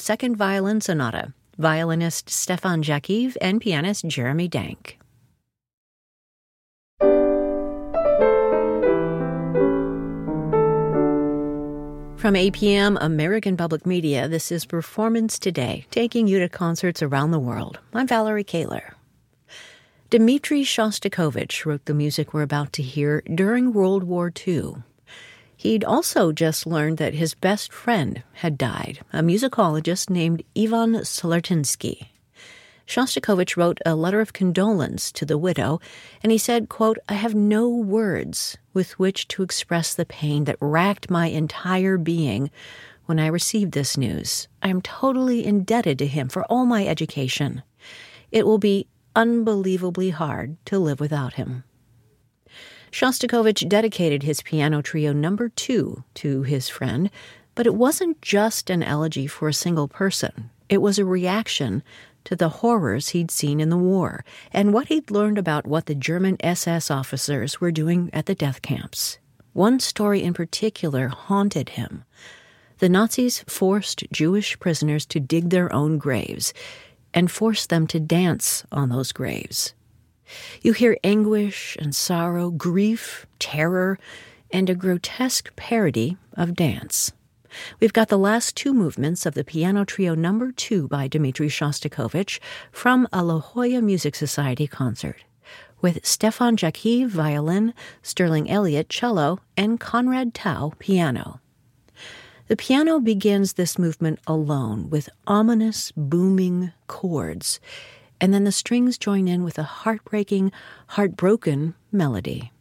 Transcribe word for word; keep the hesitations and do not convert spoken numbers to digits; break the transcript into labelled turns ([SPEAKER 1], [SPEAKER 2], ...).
[SPEAKER 1] Second Violin Sonata, violinist Stefan Jakiv and pianist Jeremy Dank. From A P M American Public Media, this is Performance Today, taking you to concerts around the world. I'm Valerie Kaler. Dmitri Shostakovich wrote the music we're about to hear during World War Two. He'd also just learned that his best friend had died, a musicologist named Ivan Slertinsky. Shostakovich wrote a letter of condolence to the widow, and he said, quote, "I have no words with which to express the pain that racked my entire being when I received this news. I am totally indebted to him for all my education. It will be unbelievably hard to live without him." Shostakovich dedicated his piano trio number two to his friend, but it wasn't just an elegy for a single person. It was a reaction to the horrors he'd seen in the war and what he'd learned about what the German S S officers were doing at the death camps. One story in particular haunted him. The Nazis forced Jewish prisoners to dig their own graves and forced them to dance on those graves. You hear anguish and sorrow, grief, terror, and a grotesque parody of dance. We've got the last two movements of the piano trio number two by Dmitri Shostakovich from a La Jolla Music Society concert, with Stefan Jakiv violin, Sterling Elliott cello, and Conrad Tao piano. The piano begins this movement alone with ominous, booming chords, and then the strings join in with a heartbreaking, heartbroken melody.